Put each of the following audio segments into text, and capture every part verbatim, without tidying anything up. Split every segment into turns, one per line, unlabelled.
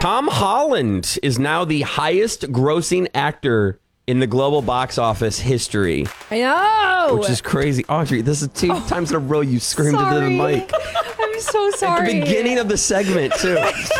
Tom Holland is now the highest grossing actor in the global box office history.
I know.
Which is crazy. Audrey, this is two oh, times in a row you screamed into the mic.
I'm so sorry.
At the beginning of the segment, too.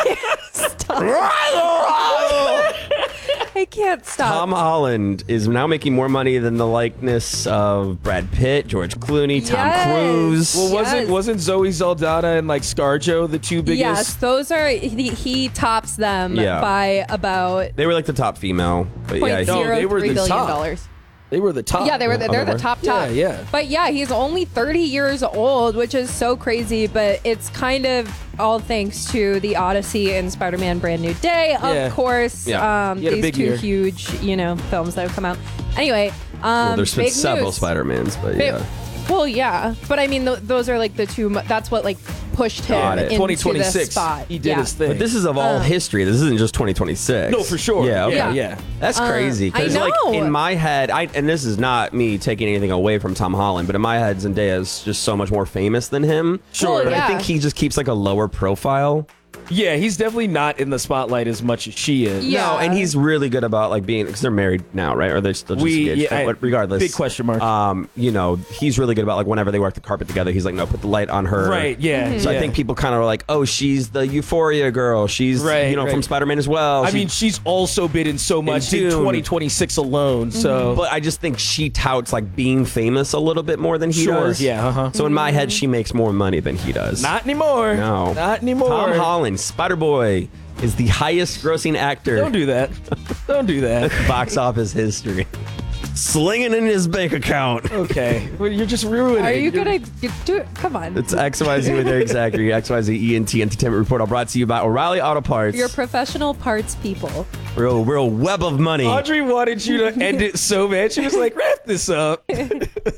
I can't stop.
Tom Holland is now making more money than the likeness of Brad Pitt, George Clooney, Tom
yes.
Cruise.
Well, wasn't
yes.
wasn't Zoe Saldana and like ScarJo the two biggest?
Yes, those are he, he tops them
Yeah.
by about.
They were like the top female, but
point
yeah, he-
No,
zero
they were
three
the
billion
top.
dollars.
They were the top.
Yeah, they were. The,
Oh,
they're
they
the
were?
top top.
Yeah, yeah.
But yeah, he's only thirty years old, which is so crazy. But it's kind of all thanks to the Odyssey and Spider-Man: Brand New Day, of
Yeah.
course.
Yeah.
Um,
He had a
these
big
two
year.
huge, you know, films that have come out. Anyway, um,
well, there's been
big
several
news.
Spider-Mans, but
Big-
yeah.
Well, yeah, but I mean, th- those are like the two. mo- That's what like pushed him
Got it.
into
twenty
this
twenty-six.
spot.
He did
yeah.
his thing.
But this is of all
Uh.
history. This isn't just twenty twenty-six.
No, for sure.
Yeah, okay.
yeah,
Yeah.
yeah.
That's crazy.
I
Because, like,
know.
in my head, I and this is not me taking anything away from Tom Holland, but in my head, Zendaya is just so much more famous than him.
Sure.
Well,
But
yeah.
I think he just keeps, like, a lower profile.
Yeah, he's definitely not in the spotlight as much as she is.
Yeah.
No, and he's really good about, like, being, because they're married now, right? Or they're still just
We-
engaged.
yeah, I-
But regardless.
big question mark.
Um, you know, he's really good about, like, whenever they work the carpet together, he's like, no, put the light on her.
Right, yeah.
So
yeah.
I think people kind of are like, oh, she's the Euphoria girl. She's,
Right,
you know,
right.
from Spider-Man as well.
I
She-
mean, she's also been in so much in
Dune.
twenty twenty-six alone. So,
But I just think she touts like being famous a little bit more than he
Sure,
does.
yeah, uh-huh.
So in my head, she makes more money than he does.
not anymore.
no,
not anymore.
Tom Holland, Spider-Boy, is the highest-grossing actor
Don't do that. Don't do that.
box office history. Slinging in his bank account.
Okay, well, you're just ruining.
Are you
You're-
gonna you do it? Come on.
It's X Y Z with Eric Zachary. X Y Z E N T Entertainment Report. All brought to you by O'Reilly Auto Parts.
You're professional parts people.
real, real web of money.
Audrey wanted you to end it so bad. She was like, "Wrap this up."